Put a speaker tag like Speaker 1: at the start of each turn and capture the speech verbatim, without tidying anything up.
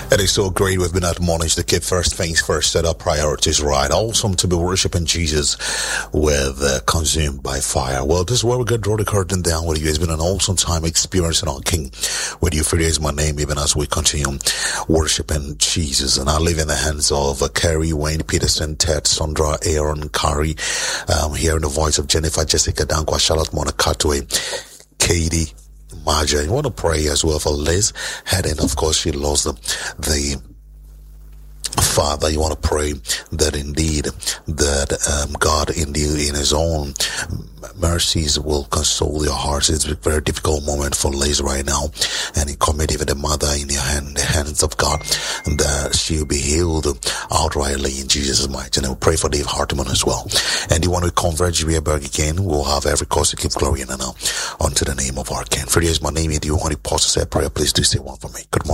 Speaker 1: It is so great we've been admonished to keep first things first, set our priorities right. Awesome to be worshiping Jesus with uh, consumed by fire. Well, this is where we're going to draw the curtain down with you. It's been an awesome time experiencing our King with you. For is my name, even as we continue worshiping Jesus. And I live in the hands of uh, Carrie, Wayne, Peterson, Ted, Sandra, Aaron, Kari. Um, hearing the voice of Jennifer, Jessica, Dankwa, Charlotte, Monakatwe, Katie, Maja. You want to pray as well for Liz Hedden. Of course, she lost the, the Father. You want to pray that indeed that um, God indeed in his own mercies will console your hearts. It's a very difficult moment for Liz right now, and he commit even the mother in your hand, the hands of God, and that she will be healed outrightly in Jesus' mighty name. We pray for Dave Hartman as well. And you want to converge Weerberg again, we'll have every cause to keep glory in and now unto the name of our King. For this is my name. If you want to pause to say a prayer, please do say one for me. Good morning.